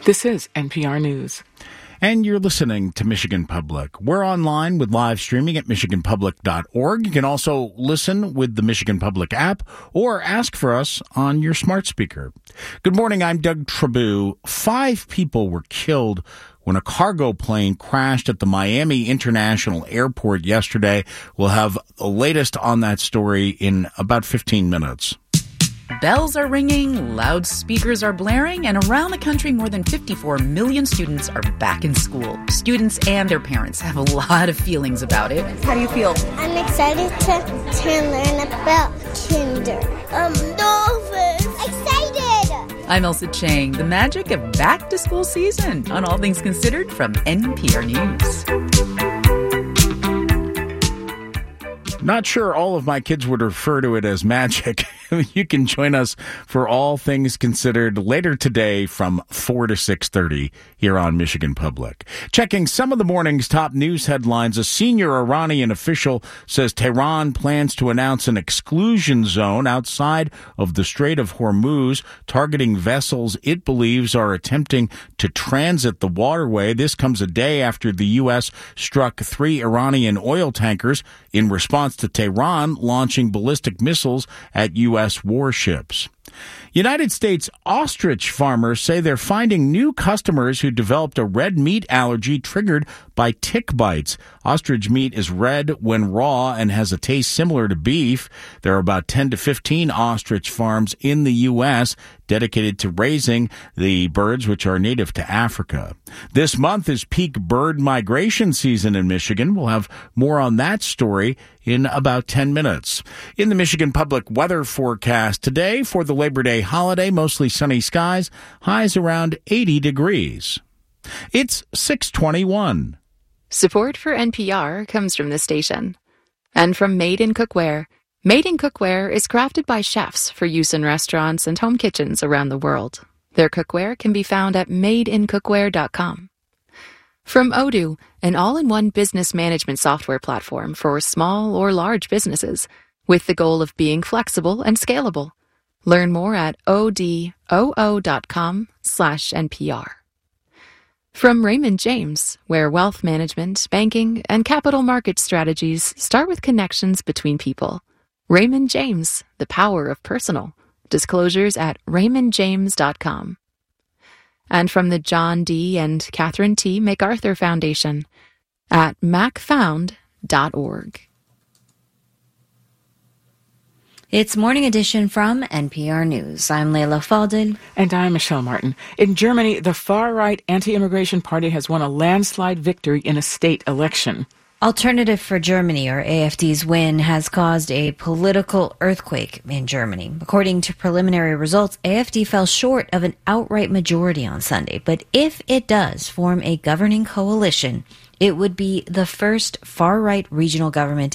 This is NPR News. And you're listening to Michigan Public. We're online with live streaming at michiganpublic.org. You can also listen with the Michigan Public app or ask for us on your smart speaker. Good morning, I'm Doug Trabue. 5 people were killed when a cargo plane crashed at the Miami International Airport yesterday. We'll have the latest on that story in about 15 minutes. Bells are ringing, loudspeakers are blaring, and around the country, more than 54 million students are back in school. Students and their parents have a lot of feelings about it. How do you feel? I'm excited to learn about kinder. Dolphins. Excited! I'm Elsa Chang. The magic of back-to-school season on All Things Considered from NPR News. Not sure all of my kids would refer to it as magic. You can join us for All Things Considered later today from 4 to 6:30 here on Michigan Public. Checking some of the morning's top news headlines, a senior Iranian official says Tehran plans to announce an exclusion zone outside of the Strait of Hormuz, targeting vessels it believes are attempting to transit the waterway. This comes a day after the U.S. struck 3 Iranian oil tankers in response to Tehran launching ballistic missiles at U.S. warships. United States ostrich farmers say they're finding new customers who developed a red meat allergy triggered by tick bites. Ostrich meat is red when raw and has a taste similar to beef. There are about 10 to 15 ostrich farms in the U.S. dedicated to raising the birds, which are native to Africa. This month is peak bird migration season in Michigan. We'll have more on that story in about 10 minutes. In the Michigan Public weather forecast today for the Labor Day holiday, mostly sunny skies, highs around 80 degrees. It's 6:21. Support for NPR comes from this station and from Made in Cookware. Made in Cookware is crafted by chefs for use in restaurants and home kitchens around the world. Their cookware can be found at madeincookware.com. From Odoo, an all-in-one business management software platform for small or large businesses, with the goal of being flexible and scalable. Learn more at odoo.com/NPR. From Raymond James, where wealth management, banking, and capital market strategies start with connections between people. Raymond James, the power of personal. Disclosures at raymondjames.com. And from the John D. and Catherine T. MacArthur Foundation at macfound.org. It's Morning Edition from NPR News. I'm Leila Fadel. And I'm Michelle Martin. In Germany, the far-right anti-immigration party has won a landslide victory in a state election. Alternative for Germany, or AfD's win, has caused a political earthquake in Germany. According to preliminary results, AfD fell short of an outright majority on Sunday. But if it does form a governing coalition, it would be the first far-right regional government